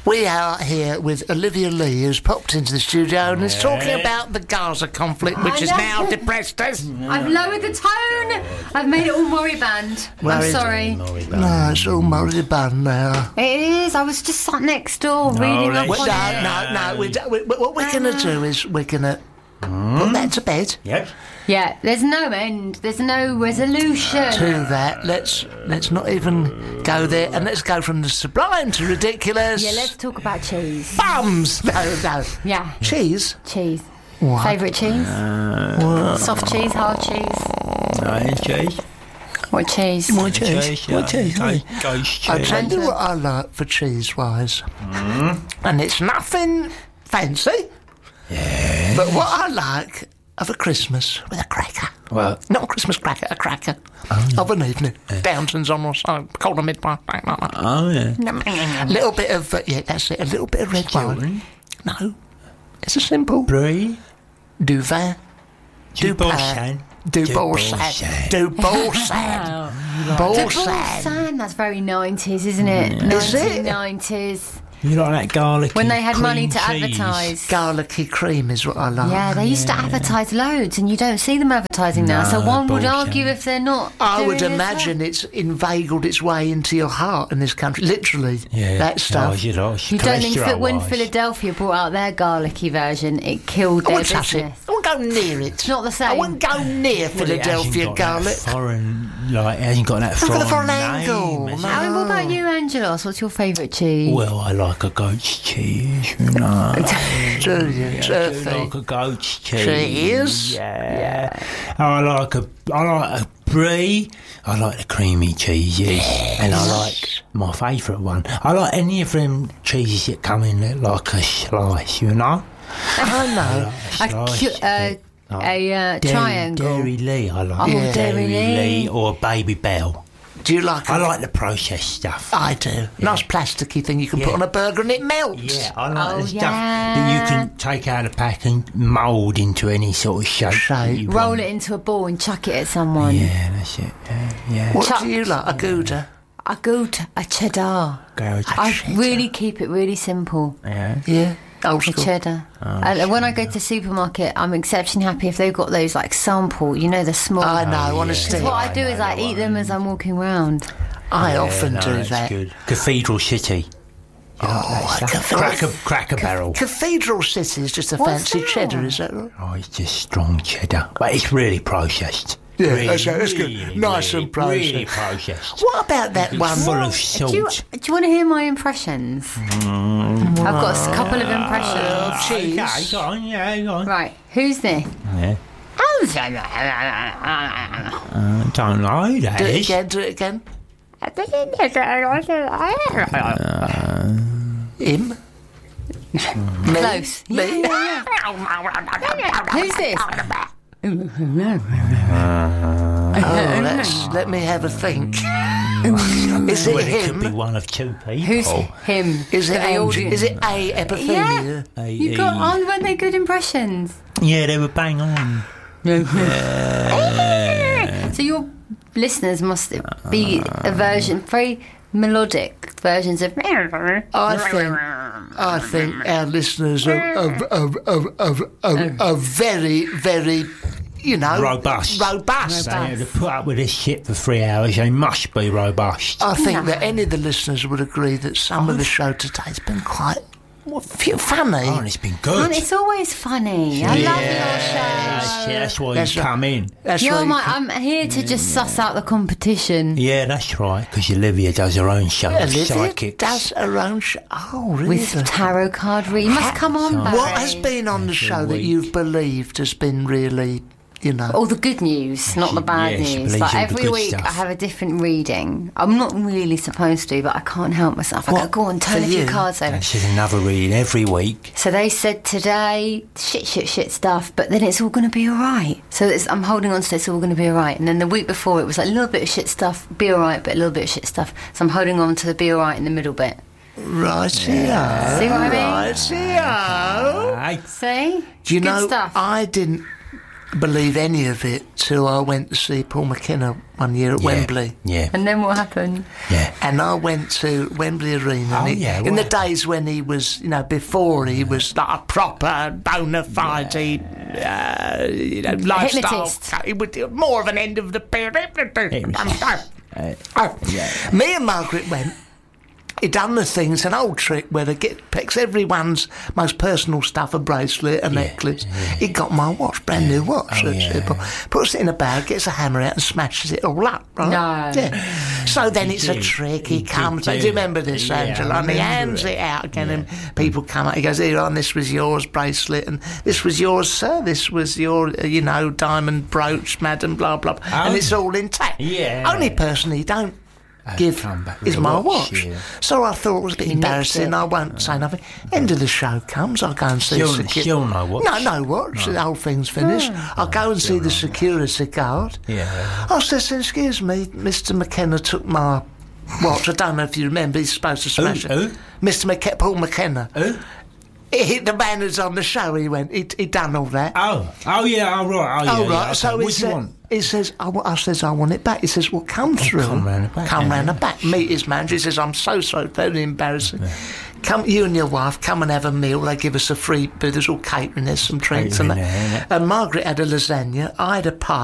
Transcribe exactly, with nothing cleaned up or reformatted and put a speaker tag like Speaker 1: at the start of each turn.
Speaker 1: We are here with Olivia Lee, who's popped into the studio and is talking about the Gaza conflict, which is now depressed us.
Speaker 2: I've lowered the tone. I've made it all Murray band.
Speaker 1: Well,
Speaker 2: I'm
Speaker 1: it's-
Speaker 2: sorry.
Speaker 1: No, it's all Murray band now.
Speaker 2: It is. I was just sat next door reading up
Speaker 1: Well,
Speaker 2: on
Speaker 1: no,
Speaker 2: it.
Speaker 1: no, no. We, do- we, what we're going to do is we're going to put that to bed.
Speaker 3: Yep.
Speaker 2: Yeah, there's no end. There's no resolution.
Speaker 1: To that, let's let's not even go there, and let's go from the sublime to ridiculous.
Speaker 2: Yeah, let's talk about cheese.
Speaker 1: Bums. No, no.
Speaker 2: Yeah,
Speaker 1: Cheese.
Speaker 2: cheese.
Speaker 1: What?
Speaker 2: Favourite cheese? Soft cheese, hard cheese.
Speaker 3: No, cheese.
Speaker 2: What cheese?
Speaker 1: What cheese? What cheese?
Speaker 3: Ghost, ghost
Speaker 1: I'll
Speaker 3: cheese.
Speaker 1: tell you what I like for cheese-wise, and it's nothing fancy. Yeah. But what I like of a Christmas with a cracker.
Speaker 3: Well,
Speaker 1: Not a Christmas cracker, a cracker. Of an evening. Downton's on or something. Cold or midnight.
Speaker 3: oh yeah.
Speaker 1: A little bit of, uh, yeah, that's it, a little bit of red wine. No. It's a simple.
Speaker 3: Brie.
Speaker 1: Du vin. Du pain.
Speaker 3: Boursin.
Speaker 1: Du
Speaker 3: Du
Speaker 1: boursin.
Speaker 3: boursin.
Speaker 1: Du boursin. Boursin.
Speaker 2: Sam, that's very nineties, isn't it?
Speaker 1: Is it?
Speaker 2: nineteen nineties.
Speaker 3: You like that garlic?
Speaker 2: When they had money to
Speaker 3: cheese.
Speaker 2: advertise.
Speaker 1: Garlicky cream is what I like.
Speaker 2: Yeah, they used to advertise loads, and you don't see them advertising now. So
Speaker 3: No,
Speaker 2: one would
Speaker 3: bullshit.
Speaker 2: argue if they're not.
Speaker 1: I
Speaker 2: doing
Speaker 1: would
Speaker 2: as well.
Speaker 1: imagine it's inveigled its way into your heart in this country. Literally,
Speaker 3: Yeah.
Speaker 1: that stuff.
Speaker 3: Oh, you like
Speaker 2: You don't think that when
Speaker 3: cholesterol-wise.
Speaker 2: Philadelphia brought out their garlicky version, it killed
Speaker 1: I
Speaker 2: their
Speaker 1: wouldn't touch it.
Speaker 2: business?
Speaker 1: I wouldn't go near it.
Speaker 2: It's not the
Speaker 1: I
Speaker 2: same.
Speaker 1: wouldn't go near
Speaker 3: Well, it hasn't
Speaker 1: Philadelphia
Speaker 3: got
Speaker 1: garlic.
Speaker 3: That foreign, like, it hasn't got that
Speaker 1: for
Speaker 3: foreign,
Speaker 1: the foreign
Speaker 3: name,
Speaker 1: angle,
Speaker 3: has
Speaker 1: no.
Speaker 3: it?
Speaker 2: I mean, what about you, Angelos? What's your favourite cheese?
Speaker 3: Well, I like a goat's cheese, you know.
Speaker 1: Do you?
Speaker 3: I do
Speaker 1: Turfy.
Speaker 3: like a goat's cheese.
Speaker 1: Cheese?
Speaker 3: Yeah. I like a, I like a brie. I like the creamy cheeses, and I like my favourite one. I like any of them cheeses that come in like a slice, you know.
Speaker 1: I know.
Speaker 3: Like
Speaker 2: A,
Speaker 3: a
Speaker 2: cu-
Speaker 3: slice.
Speaker 2: uh, a uh,
Speaker 3: Dairy-
Speaker 2: triangle.
Speaker 3: Dairy Lee, I like.
Speaker 2: Oh,
Speaker 1: Yeah.
Speaker 2: Dairy Lee.
Speaker 3: or Baby Bell.
Speaker 1: Do you like?
Speaker 3: I
Speaker 1: it?
Speaker 3: like the processed stuff.
Speaker 1: I do. Nice plasticky thing you can put
Speaker 3: Yeah.
Speaker 1: on a burger and it melts.
Speaker 3: Yeah, I like
Speaker 2: Oh,
Speaker 3: the stuff
Speaker 2: yeah.
Speaker 3: that you can take out of the pack and mould into any sort of shape.
Speaker 1: Shape.
Speaker 3: that you
Speaker 2: Roll
Speaker 3: want.
Speaker 2: it into a ball and chuck it at someone.
Speaker 3: Yeah, that's it. Yeah, yeah.
Speaker 1: What
Speaker 2: Chuck-
Speaker 1: do you like? A Gouda?
Speaker 2: A good, a cheddar.
Speaker 3: Go to-
Speaker 2: I
Speaker 1: cheddar.
Speaker 2: really keep it really simple.
Speaker 3: yeah.
Speaker 1: Yeah. Old
Speaker 2: A
Speaker 1: school.
Speaker 2: cheddar. and when I go to the supermarket, I'm exceptionally happy if they've got those like sample, you know, the small.
Speaker 1: I know,
Speaker 3: Oh,
Speaker 1: on a
Speaker 3: yeah.
Speaker 1: stick.
Speaker 2: What I
Speaker 3: I
Speaker 2: do
Speaker 3: know
Speaker 2: is I
Speaker 3: that
Speaker 2: eat them as I'm walking round.
Speaker 1: I
Speaker 3: Yeah,
Speaker 1: often
Speaker 3: no,
Speaker 1: do
Speaker 3: that's
Speaker 1: that.
Speaker 3: Good. Cathedral City.
Speaker 1: Oh, a cathedral-
Speaker 3: Cracker, cracker barrel.
Speaker 1: Cathedral City is just a
Speaker 2: What's
Speaker 1: fancy
Speaker 2: that?
Speaker 1: cheddar, is that right?
Speaker 3: Oh, it's just strong cheddar, but it's really processed.
Speaker 1: Yeah,
Speaker 3: really,
Speaker 1: that's- that's good.
Speaker 3: really,
Speaker 1: Nice
Speaker 3: really,
Speaker 1: and processed.
Speaker 3: Really processed.
Speaker 1: What about that
Speaker 3: It's
Speaker 1: one?
Speaker 3: full of
Speaker 2: Do you,
Speaker 3: salt.
Speaker 2: do you want to hear my impressions? I've got a couple of impressions.
Speaker 1: Cheese.
Speaker 3: Okay, go on, yeah, go on.
Speaker 2: Right, who's this?
Speaker 3: Yeah. Uh, don't know who that
Speaker 1: Do it
Speaker 3: is.
Speaker 1: again, do it again. Him?
Speaker 2: Close.
Speaker 1: Me?
Speaker 2: Who's this?
Speaker 1: Oh, let's, let me have a think. Is it
Speaker 3: Well, it could be
Speaker 1: him?
Speaker 3: one of two people.
Speaker 2: Who's him?
Speaker 1: Is it
Speaker 2: The
Speaker 1: Ang-
Speaker 2: audience.
Speaker 1: Is it A Epithelia?
Speaker 2: Yeah.
Speaker 3: A-
Speaker 2: You got
Speaker 3: a-
Speaker 2: on, weren't they good impressions?
Speaker 3: Yeah, they were bang on.
Speaker 2: So your listeners must be a version, very melodic versions of.
Speaker 1: I think I think our listeners are, are, are, are, are, are, are very, very, you know,
Speaker 3: Robust.
Speaker 1: Robust.
Speaker 3: They had to put up with this shit for three hours. They must be robust.
Speaker 1: I think that any of the listeners would agree that some of the show today's been quite well, f- funny.
Speaker 3: Oh, and it's been good.
Speaker 2: And it's always funny. I love your
Speaker 3: That's,
Speaker 2: show.
Speaker 3: that's why
Speaker 1: That's
Speaker 3: you
Speaker 1: right.
Speaker 3: come in.
Speaker 1: That's
Speaker 2: You're
Speaker 1: right.
Speaker 2: my, I'm here to just suss out the competition
Speaker 3: Yeah, that's right, because Olivia does her own show,
Speaker 1: Olivia
Speaker 3: Psychics.
Speaker 1: does her own show. Oh, really?
Speaker 2: with tarot card reading. You must come on, Barry.
Speaker 1: What has been on the show that
Speaker 3: week.
Speaker 1: you've believed has been really, you know?
Speaker 2: All the good news, not the bad
Speaker 3: Yeah, she
Speaker 2: news.
Speaker 3: believes
Speaker 2: Like
Speaker 3: all the
Speaker 2: every
Speaker 3: good
Speaker 2: week,
Speaker 3: stuff.
Speaker 2: I have a different reading. I'm not really supposed to, but I can't help myself. I go,
Speaker 1: What?
Speaker 2: go on, turn
Speaker 1: For
Speaker 2: a few
Speaker 1: you?
Speaker 2: cards over.
Speaker 3: And she's another reading every week.
Speaker 2: So they said today, shit, shit, shit stuff, but then it's all going to be all right. So it's, I'm holding on to it's all going to be all right. And then the week before, it was like a little bit of shit stuff, be all right, but a little bit of shit stuff. So I'm holding on to the be all right in the middle bit.
Speaker 1: Rightio.
Speaker 2: See what I mean?
Speaker 1: Rightio.
Speaker 3: Hey,
Speaker 2: See?
Speaker 1: Do you
Speaker 2: Good
Speaker 1: know,
Speaker 2: stuff.
Speaker 1: I didn't believe any of it till I went to see Paul McKenna one year at
Speaker 3: Yeah.
Speaker 1: Wembley.
Speaker 3: Yeah.
Speaker 2: And then what happened?
Speaker 3: Yeah.
Speaker 1: And I went to Wembley Arena.
Speaker 3: Oh,
Speaker 1: and he-
Speaker 3: yeah,
Speaker 1: in the
Speaker 3: what?
Speaker 1: days when he was, you know, before he was like a proper bona fide, uh, you know, lifestyle.
Speaker 2: Hypnotist.
Speaker 1: He would do more of an end of the period.
Speaker 3: Hypnotist. Uh,
Speaker 1: Oh.
Speaker 3: yeah.
Speaker 1: Me and Margaret went. He done the thing. It's an old trick where they get picks everyone's most personal stuff, a bracelet, a necklace. He got my watch, brand new watch.
Speaker 3: Oh,
Speaker 1: That's
Speaker 3: yeah.
Speaker 1: it. Puts it in a bag, gets a hammer out and smashes it all up. Right?
Speaker 2: No.
Speaker 1: Yeah. So then it's a
Speaker 3: did.
Speaker 1: trick. He,
Speaker 3: He did
Speaker 1: comes.
Speaker 3: do
Speaker 1: Do you remember this,
Speaker 3: Yeah, I
Speaker 1: Angela? And he
Speaker 3: remember
Speaker 1: hands
Speaker 3: it.
Speaker 1: it out again, and people come up. He goes, "Here, on this was yours bracelet, and this was yours, sir. This was your, uh, you know, diamond brooch, madam, blah blah." blah.
Speaker 3: Oh.
Speaker 1: And it's all intact.
Speaker 3: Yeah.
Speaker 1: Only person he don't
Speaker 3: I've
Speaker 1: give
Speaker 3: come back with
Speaker 1: is
Speaker 3: a
Speaker 1: my
Speaker 3: watch,
Speaker 1: watch.
Speaker 3: yeah.
Speaker 1: So I thought it was a bit
Speaker 2: You nicked
Speaker 1: embarrassing.
Speaker 2: it.
Speaker 1: I won't say nothing. End of the show comes. I go and see
Speaker 3: Still-
Speaker 1: the secu-
Speaker 3: still no watch?
Speaker 1: No, no watch. The whole thing's finished. I go and see the security guard.
Speaker 3: Yeah.
Speaker 1: I says, "Excuse me, Mister McKenna took my watch. I don't know if you remember. He's supposed to smash
Speaker 3: Who?
Speaker 1: it.
Speaker 3: Who?
Speaker 1: Mister McKenna, Paul McKenna.
Speaker 3: Who?
Speaker 1: He hit the man who's on the show. He went. He he done all that.
Speaker 3: Oh. Oh, yeah. Oh, right. Oh, yeah.
Speaker 1: Oh
Speaker 3: yeah,
Speaker 1: right,
Speaker 3: okay.
Speaker 1: so
Speaker 3: what
Speaker 1: he,
Speaker 3: do you
Speaker 1: said,
Speaker 3: want?
Speaker 1: he says, I, wa- I says, I want it back. He says, well, come through.
Speaker 3: come round the back,
Speaker 1: Come
Speaker 3: yeah.
Speaker 1: round the back. Meet his manager. He says, I'm so sorry, very embarrassing. Come, you and your wife, come and have a meal. They give us a free, but there's all catering, there's some drinks and
Speaker 3: Catering
Speaker 1: that.
Speaker 3: there, innit?
Speaker 1: And Margaret had a lasagna. I had a pie.